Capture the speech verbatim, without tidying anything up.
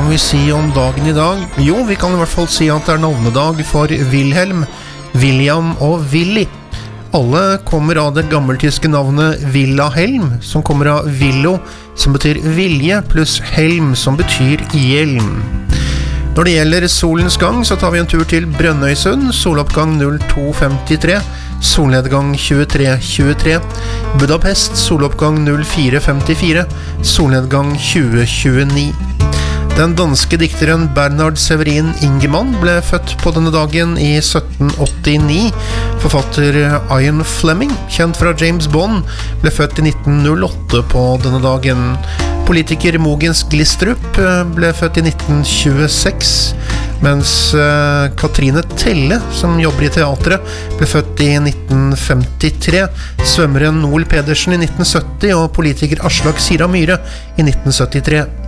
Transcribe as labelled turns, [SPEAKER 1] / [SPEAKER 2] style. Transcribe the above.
[SPEAKER 1] kan vi si om dagen I dag? Jo, vi kan I hvert fall si at det er navnedag for Wilhelm, William og Willy. Alle kommer av det gammeltyske navnet Villahelm, som kommer av Villo, som betyr vilje, pluss helm, som betyr hjelm. Når det gjelder solens gang, så tar vi en tur til Brønnøysund, soloppgang null to femtitre, solnedgang tjuetre tjuetre, Budapest, soloppgang null fire femtifire, solnedgang tjue tjueni. Den danske dikteren Bernhard Severin Ingemann ble født på denne dagen I sytten åttini. Forfatter Ian Fleming, kjent fra James Bond, ble født I nitten null åtte på denne dagen. Politiker Mogens Glistrup ble født I nitten tjueseks, mens Katrine Telle, som jobber I teatret, ble født I nitten femtitre, svømmeren Noel Pedersen I nitten sytti og politiker Aslak Sira Myhre I nitten syttitre.